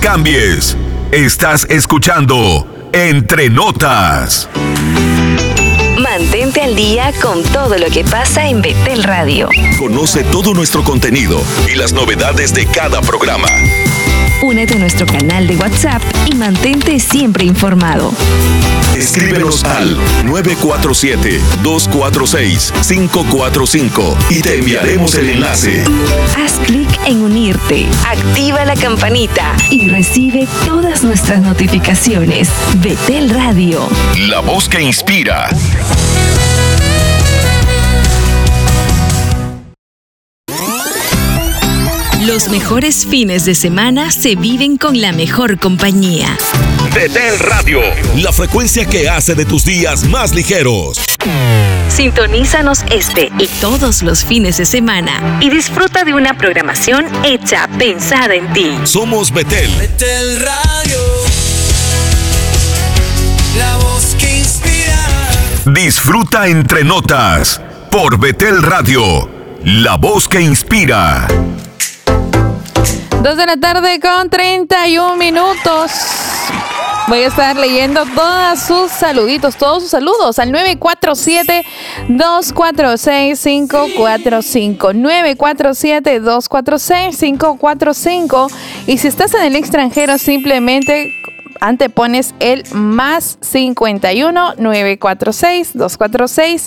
cambies. Estás escuchando Entre Notas. Mantente al día con todo lo que pasa en Betel Radio. Conoce todo nuestro contenido y las novedades de cada programa. Únete a nuestro canal de WhatsApp y mantente siempre informado. Escríbenos al 947-246-545 y te enviaremos el enlace. Haz clic en unirte, activa la campanita y recibe todas nuestras notificaciones. Betel Radio. La voz que inspira. Los mejores fines de semana se viven con la mejor compañía. Betel Radio, la frecuencia que hace de tus días más ligeros. Sintonízanos este y todos los fines de semana y disfruta de una programación hecha pensada en ti. Somos Betel. Betel Radio, la voz que inspira. Disfruta Entre Notas por Betel Radio, la voz que inspira. 2 de la tarde con 31 minutos. Voy a estar leyendo todos sus saluditos, todos sus saludos al 947-246-545. 947-246-545. Y si estás en el extranjero, simplemente antepones el más 51 946 246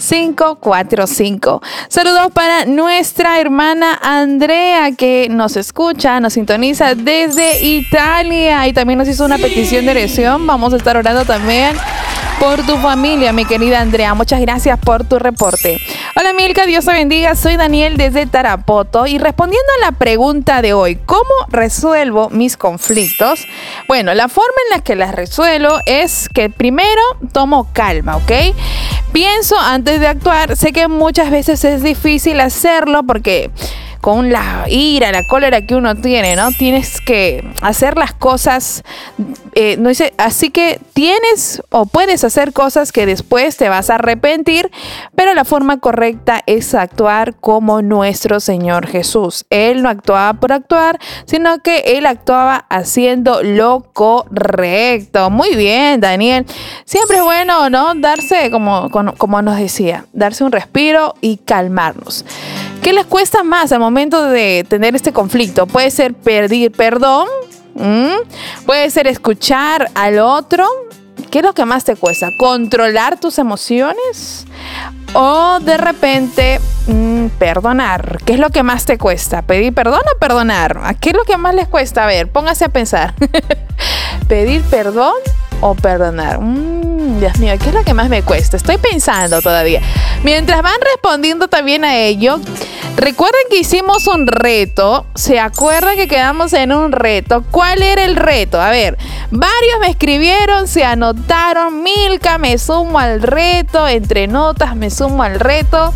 545. Saludos para nuestra hermana Andrea, que nos escucha, nos sintoniza desde Italia y también nos hizo una petición de oración. Vamos a estar orando también por tu familia, mi querida Andrea. Muchas gracias por tu reporte. Hola Milka, Dios te bendiga. Soy Daniel desde Tarapoto y respondiendo a la pregunta de hoy, ¿cómo resuelvo mis conflictos? Bueno, la forma en la que las resuelvo es que primero tomo calma, ¿ok? Pienso antes de actuar. Sé que muchas veces es difícil hacerlo porque con la ira, la cólera que uno tiene, ¿no? Tienes que hacer las cosas, no dice, así que tienes o puedes hacer cosas que después te vas a arrepentir, pero la forma correcta es actuar como nuestro Señor Jesús. Él no actuaba por actuar, sino que Él actuaba haciendo lo correcto. Muy bien, Daniel. Siempre es bueno, ¿no? Darse, como nos decía, darse un respiro y calmarnos. ¿Qué les cuesta más al momento de tener este conflicto? Puede ser pedir perdón, puede ser escuchar al otro. ¿Qué es lo que más te cuesta? ¿Controlar tus emociones? O de repente perdonar. ¿Qué es lo que más te cuesta? ¿Pedir perdón o perdonar? ¿A qué es lo que más les cuesta? A ver, póngase a pensar. ¿Pedir perdón o perdonar? Dios mío, ¿qué es lo que más me cuesta? Estoy pensando todavía. Mientras van respondiendo también a ello, recuerden que hicimos un reto. ¿Se acuerdan que quedamos en un reto? ¿Cuál era el reto? A ver, varios me escribieron, se anotaron. Milka, me sumo al reto. Entre Notas, me sumo al reto.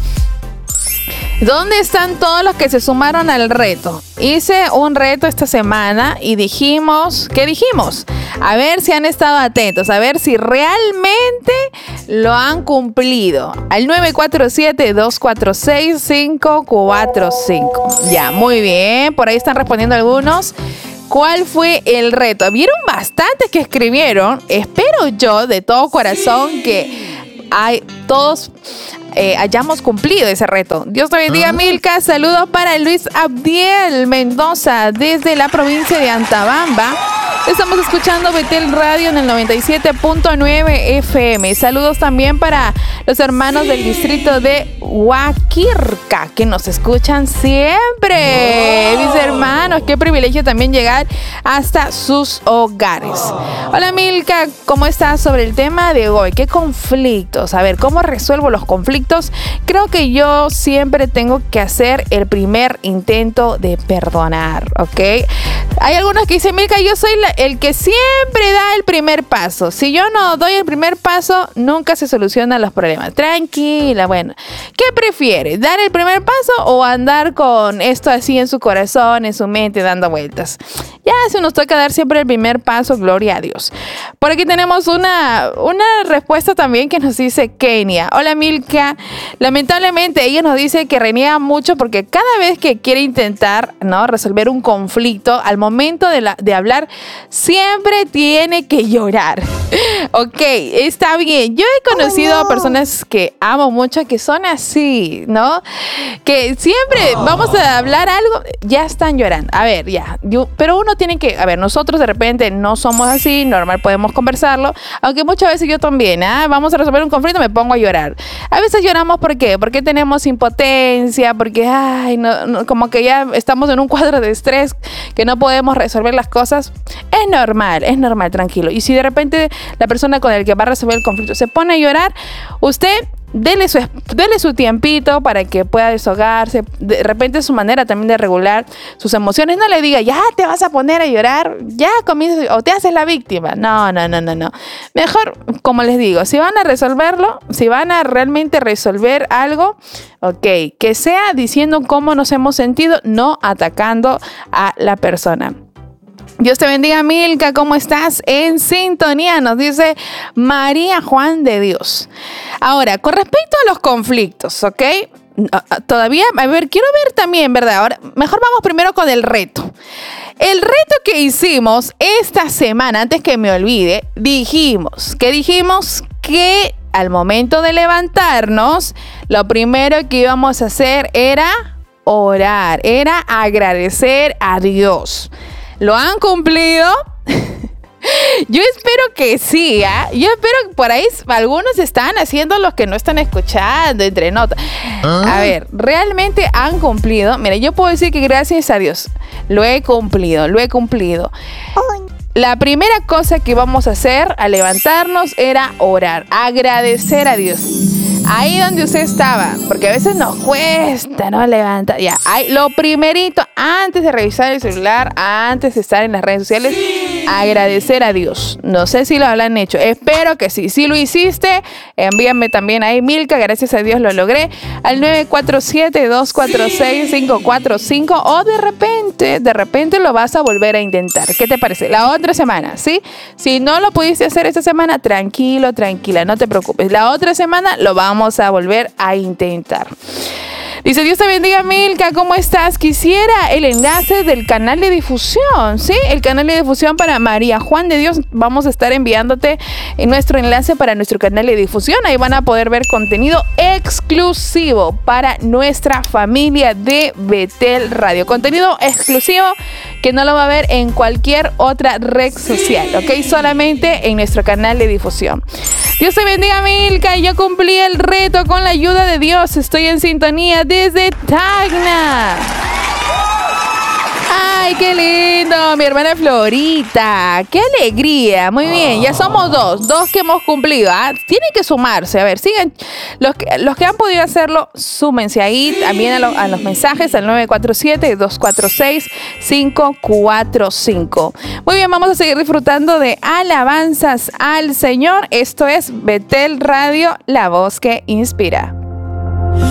¿Dónde están todos los que se sumaron al reto? Hice un reto esta semana y dijimos, ¿qué dijimos? A ver si han estado atentos, a ver si realmente lo han cumplido. Al 947-246-545. Ya, muy bien, por ahí están respondiendo algunos. ¿Cuál fue el reto? Vieron bastantes que escribieron. Espero yo de todo corazón que todos hayamos cumplido ese reto. Dios te bendiga, Milka. Saludos para Luis Abdiel Mendoza desde la provincia de Antabamba. Estamos escuchando Betel Radio en el 97.9 FM. Saludos también para los hermanos del distrito de Huaquirca, que nos escuchan siempre. Mis hermanos, qué privilegio también llegar hasta sus hogares. Hola Milka, ¿cómo estás sobre el tema de hoy? ¿Qué conflictos? A ver, ¿cómo resuelvo los conflictos? Creo que yo siempre tengo que hacer el primer intento de perdonar, ¿ok? Hay algunos que dicen, Milka, yo soy el que siempre da el primer paso. Si yo no doy el primer paso, nunca se solucionan los problemas. Tranquila, bueno. ¿Qué prefiere? ¿Dar el primer paso o andar con esto así en su corazón, en su mente, dando vueltas? Ya se nos toca dar siempre el primer paso, gloria a Dios. Por aquí tenemos una respuesta también que nos dice Kenia. Hola Milka. Lamentablemente ella nos dice que reniega mucho porque cada vez que quiere intentar, ¿no?, resolver un conflicto, al momento de hablar siempre tiene que llorar. Ok, está bien. Yo he conocido a personas que amo mucho que son así, ¿no? Que siempre vamos a hablar algo, ya están llorando. A ver, ya. Pero uno tiene que, a ver, nosotros de repente no somos así, normal podemos conversarlo, aunque muchas veces yo también, vamos a resolver un conflicto, me pongo a llorar. A veces lloramos, ¿por qué? Porque tenemos impotencia, porque, como que ya estamos en un cuadro de estrés que no podemos resolver las cosas. Es normal, tranquilo. Y si de repente la persona con la que va a resolver el conflicto se pone a llorar, usted dele su tiempito para que pueda desahogarse. De repente es su manera también de regular sus emociones. No le diga, ya te vas a poner a llorar, ya comienzas o te haces la víctima. No. Mejor, como les digo, si van a resolverlo, si van a realmente resolver algo, ok, que sea diciendo cómo nos hemos sentido, no atacando a la persona. Dios te bendiga, Milka, ¿cómo estás? En sintonía, nos dice María Juan de Dios. Ahora, con respecto a los conflictos, ¿ok? Todavía, a ver, quiero ver también, ¿verdad? Ahora, mejor vamos primero con el reto. El reto que hicimos esta semana, antes que me olvide, dijimos que al momento de levantarnos, lo primero que íbamos a hacer era orar, era agradecer a Dios. ¿Lo han cumplido? Yo espero que sí, Yo espero que por ahí algunos están haciendo los que no están escuchando, entre notas. A ver, ¿realmente han cumplido? Mira, yo puedo decir que gracias a Dios lo he cumplido. La primera cosa que vamos a hacer al levantarnos era orar, agradecer a Dios. Ahí donde usted estaba, porque a veces nos cuesta, ¿no? Levantar. Ya, lo primerito, antes de revisar el celular, antes de estar en las redes sociales, agradecer a Dios. No sé si lo habrán hecho, espero que sí. Si lo hiciste, envíame también ahí, Milka, gracias a Dios lo logré, al 947-246-545, o de repente lo vas a volver a intentar. ¿Qué te parece? La otra semana, ¿sí? Si no lo pudiste hacer esta semana, tranquila, no te preocupes. La otra semana lo vamos a volver a intentar. Dice, Dios te bendiga, Milka, ¿cómo estás? Quisiera el enlace del canal de difusión, ¿sí? El canal de difusión para María Juan de Dios. Vamos a estar enviándote nuestro enlace para nuestro canal de difusión. Ahí van a poder ver contenido exclusivo para nuestra familia de Betel Radio. Contenido exclusivo que no lo va a ver en cualquier otra red social, ¿ok? Solamente en nuestro canal de difusión. Dios te bendiga, Milka. Yo cumplí el reto con la ayuda de Dios. Estoy en sintonía desde Tacna. ¡Ay, qué lindo! Mi hermana Florita. ¡Qué alegría! Muy bien, ya somos dos que hemos cumplido. Tienen que sumarse. A ver, sigan. Los que han podido hacerlo, súmense ahí también a los mensajes al 947-246-545. Muy bien, vamos a seguir disfrutando de alabanzas al Señor. Esto es Betel Radio, la voz que inspira.